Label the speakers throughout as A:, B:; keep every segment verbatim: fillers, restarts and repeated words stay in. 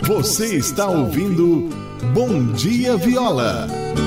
A: Você está ouvindo Bom Dia Viola.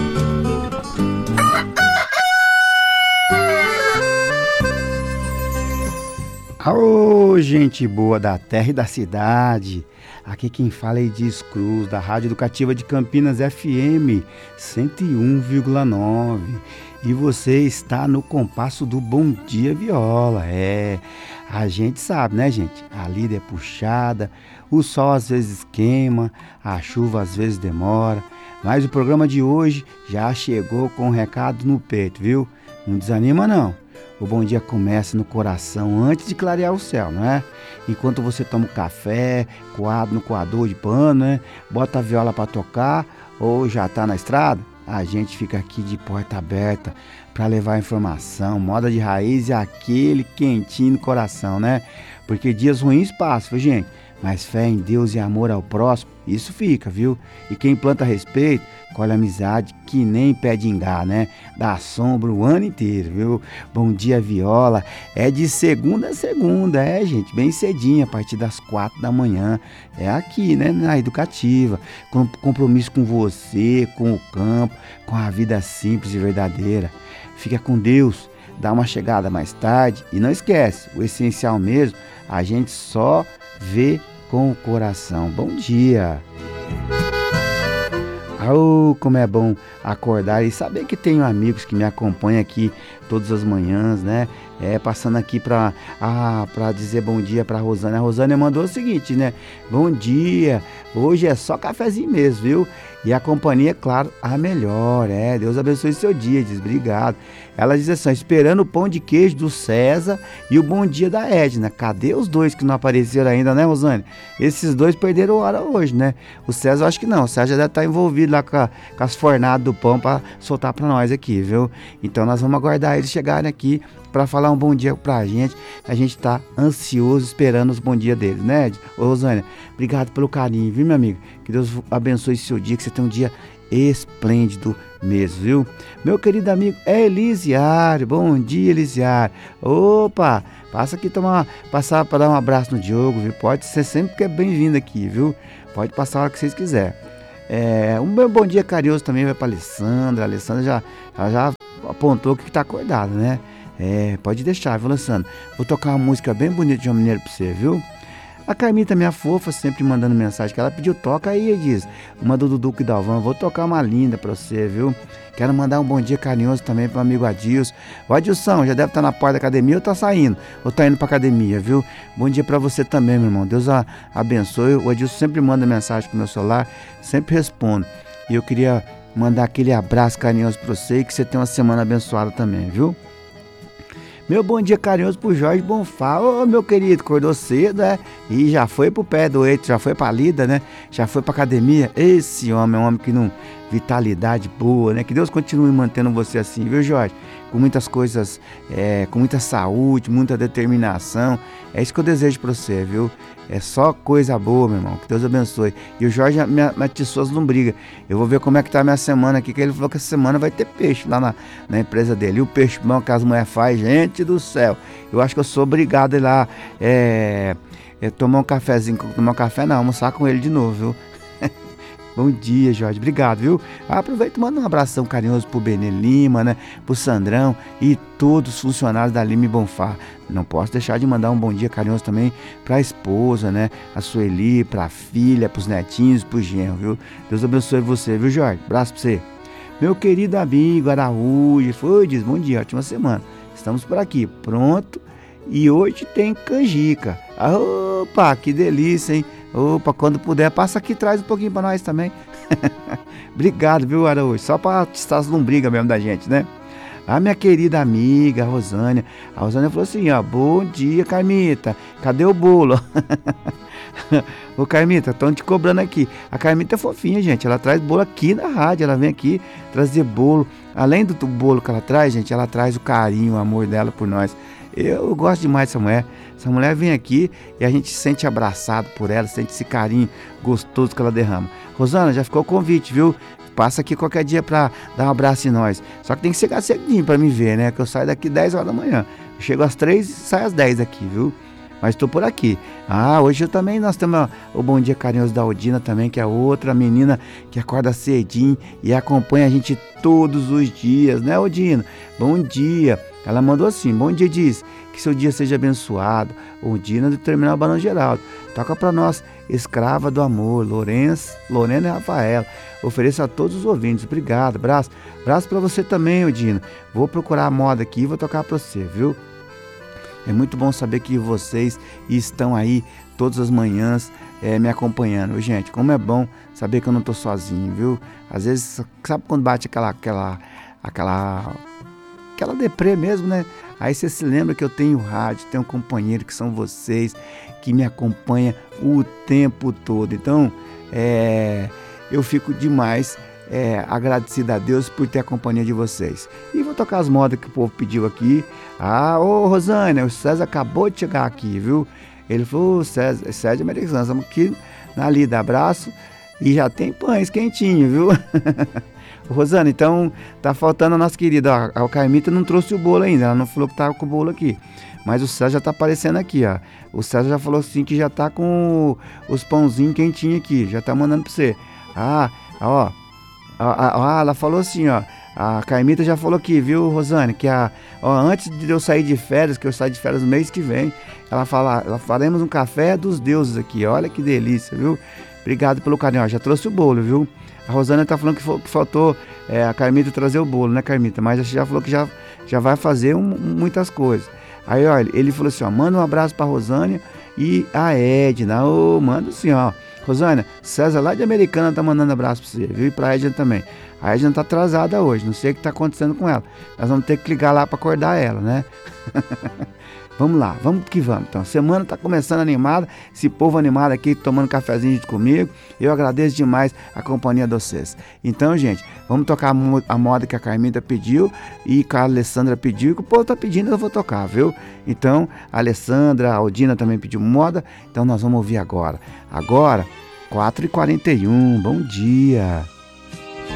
B: Alô, gente boa da terra e da cidade. Aqui quem fala é Edis Cruz, da Rádio Educativa de Campinas F M cento e um vírgula nove. E você está no compasso do Bom Dia Viola. É, a gente sabe, né, gente? A lida é puxada, o sol às vezes queima, a chuva às vezes demora. Mas o programa de hoje já chegou com um recado no peito, viu? Não desanima não. O bom dia começa no coração antes de clarear o céu, não é? Enquanto você toma um café, coado no coador de pano, né? Bota a viola para tocar ou já tá na estrada, a gente fica aqui de porta aberta para levar informação, moda de raiz e aquele quentinho no coração, né? Porque dias ruins passam, gente, mas fé em Deus e amor ao próximo, isso fica, viu? E quem planta respeito, colhe amizade que nem pé de ingá, né? Dá sombra o ano inteiro, viu? Bom Dia Viola é de segunda a segunda, é, gente, bem cedinho, a partir das quatro da manhã. É aqui, né, na Educativa, com compromisso com você, com o campo, com a vida simples e verdadeira. Fica com Deus, dá uma chegada mais tarde e não esquece, o essencial mesmo, a gente só vê com o coração. Bom dia! Oh, como é bom acordar e saber que tenho amigos que me acompanham aqui todas as manhãs, né? É, passando aqui para ah, para dizer bom dia para a Rosânia. A Rosânia mandou o seguinte, né? Bom dia, hoje é só cafezinho mesmo, viu? E a companhia, claro, a melhor, é. Deus abençoe seu dia, diz, obrigado. Ela diz assim, esperando o pão de queijo do César e o bom dia da Edna. Cadê os dois que não apareceram ainda, né, Rosânia? Esses dois perderam hora hoje, né? O César, eu acho que não. O César já deve estar envolvido lá com, a, com as fornadas do pão para soltar para nós aqui, viu? Então nós vamos aguardar eles chegarem aqui para falar um bom dia pra gente. A gente tá ansioso esperando os bom dia deles, né, Ed? Ô, Rosânia, obrigado pelo carinho, viu, meu amigo? Que Deus abençoe seu dia, que você tenha um dia esplêndido mesmo, viu? Meu querido amigo Elisiário, bom dia, Elisiário. Opa, passa aqui tomar, passar para dar um abraço no Diogo, viu? Pode ser sempre que é bem-vindo aqui, viu? Pode passar a hora que vocês quiserem. É, um meu bom dia carinhoso também vai para Alessandra. A Alessandra já, já, já apontou que tá acordada, né? É, pode deixar, viu, Alessandra? Vou tocar uma música bem bonita de João Mineiro pra você, viu? A Carmita, minha fofa, sempre mandando mensagem que ela pediu, toca aí, diz. Uma do Dudu e Dalvan, vou tocar uma linda pra você, viu? Quero mandar um bom dia carinhoso também pro meu amigo Adilson. O Adilson já deve estar na porta da academia ou tá saindo, ou tá indo pra academia, viu? Bom dia pra você também, meu irmão. Deus a abençoe. O Adilson sempre manda mensagem pro meu celular, sempre respondo. E eu queria mandar aquele abraço carinhoso pra você e que você tenha uma semana abençoada também, viu? Meu bom dia carinhoso pro Jorge Bonfá. Ô, meu querido, acordou cedo, é? E já foi pro pé do eito, já foi pra lida, né? Já foi pra academia. Esse homem é um homem que não... vitalidade boa, né? Que Deus continue mantendo você assim, viu, Jorge? Com muitas coisas, é, com muita saúde, muita determinação. É isso que eu desejo pra você, viu? É só coisa boa, meu irmão. Que Deus abençoe. E o Jorge me, me atiçou as lombrigas. Eu vou ver como é que tá a minha semana aqui, que ele falou que essa semana vai ter peixe lá na, na empresa dele. E o peixe bom que as mulheres fazem, gente do céu. Eu acho que eu sou obrigado a ir lá, é, é, tomar um cafezinho, tomar um café não, almoçar com ele de novo, viu? Bom dia, Jorge. Obrigado, viu? Aproveita e manda um abração carinhoso pro Benê Lima, né? Pro Sandrão e todos os funcionários da Lima e Bonfá. Não posso deixar de mandar um bom dia carinhoso também pra esposa, né? A Sueli, pra filha, pros netinhos, pro genro, viu? Deus abençoe você, viu, Jorge? Abraço pra você. Meu querido amigo Araújo, foi, diz, bom dia, ótima semana. Estamos por aqui, pronto. E hoje tem canjica. Opa, que delícia, hein? Opa, quando puder, passa aqui e traz um pouquinho pra nós também. Obrigado, viu, Araújo? Só pra testar as lombrigas mesmo da gente, né? A minha querida amiga, a Rosânia. A Rosânia falou assim, ó, bom dia, Carmita. Cadê o bolo? Ô, Carmita, estão te cobrando aqui. A Carmita é fofinha, gente. Ela traz bolo aqui na rádio. Ela vem aqui trazer bolo. Além do bolo que ela traz, gente, ela traz o carinho, o amor dela por nós. Eu gosto demais dessa mulher. Essa mulher vem aqui e a gente se sente abraçado por ela, sente esse carinho gostoso que ela derrama. Rosana, já ficou o convite, viu? Passa aqui qualquer dia pra dar um abraço em nós. Só que tem que chegar cedinho pra me ver, né? Que eu saio daqui dez horas da manhã. Eu chego às três e saio às dez aqui, viu? mas estou por aqui. Ah, hoje eu também, nós temos o Bom Dia Carinhoso da Odina também, que é outra menina que acorda cedinho e acompanha a gente todos os dias, né, Odina? Bom dia. Ela mandou assim: bom dia, diz, que seu dia seja abençoado. Odina do Terminal Barão Geraldo. Toca para nós, Escrava do Amor, Lourenço, Lorena e Rafaela. Ofereço a todos os ouvintes. Obrigado, abraço. Abraço para você também, Odina. Vou procurar a moda aqui e vou tocar para você, viu? É muito bom saber que vocês estão aí todas as manhãs é, me acompanhando. Gente, como é bom saber que eu não estou sozinho, viu? Às vezes, sabe quando bate aquela, aquela, aquela, aquela deprê mesmo, né? Aí você se lembra que eu tenho rádio, tenho um companheiro que são vocês, que me acompanha o tempo todo. Então, é, eu fico demais é, agradecido a Deus por ter a companhia de vocês. E vou tocar as modas que o povo pediu aqui. Ah, ô Rosânia, o César acabou de chegar aqui, viu? Ele falou: César, César americano, estamos aqui na lida, abraço. E já tem pães quentinhos, viu? Rosana, então tá faltando a nossa querida, ó, a Carmita não trouxe o bolo ainda, ela não falou que tava com o bolo aqui, mas o César já tá aparecendo aqui, ó. O César já falou assim que já tá com os pãozinhos quentinhos aqui, já tá mandando pra você. Ah, ó, ó, ó, ela falou assim, ó, a Carmita já falou aqui, viu, Rosane, que a, ó, antes de eu sair de férias, que eu saio de férias no mês que vem, ela fala, ela faremos um café dos deuses aqui, olha que delícia, viu? Obrigado pelo carinho, ó, já trouxe o bolo, viu? A Rosana tá falando que, que faltou é, a Carmita trazer o bolo, né, Carmita? Mas já falou que já, já vai fazer um, muitas coisas. Aí, olha, ele falou assim, ó, manda um abraço pra Rosânia e a Edna. Ô, manda assim, ó. Rosânia, César lá de Americana tá mandando abraço pra você, viu? E pra Edna também. A Edna tá atrasada hoje, não sei o que tá acontecendo com ela. Nós vamos ter que ligar lá pra acordar ela, né? Vamos lá, vamos que vamos. Então, a semana tá começando animada, esse povo animado aqui tomando cafezinho junto comigo. Eu agradeço demais a companhia de vocês. Então, gente, vamos tocar a moda que a Carmita pediu e que a Alessandra pediu, que o povo tá pedindo, eu vou tocar, viu? Então, a Alessandra, a Aldina também pediu moda, então nós vamos ouvir agora. Agora, quatro e quarenta e um, bom dia.